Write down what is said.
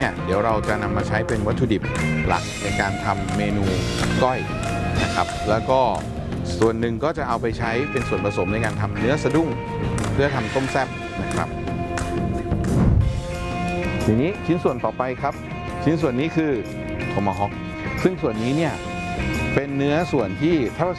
เนี่ยเดี๋ยวเราจะนำมาใช้เป็นวัตถุดิบหลักในการทำเมนูก้อยนะครับแล้วก็ส่วนหนึ่งก็จะเอาไปใช้เป็นส่วนผสมในการทำเนื้อสะดุ้งเพื่อทำต้มแซ่บนะครับทีนี้ชิ้นส่วนต่อไปครับชิ้นส่วนนี้คือโทมาฮอคซึ่งส่วนนี้เนี่ยเป็นเนื้อส่วนที่ถ้าภาษา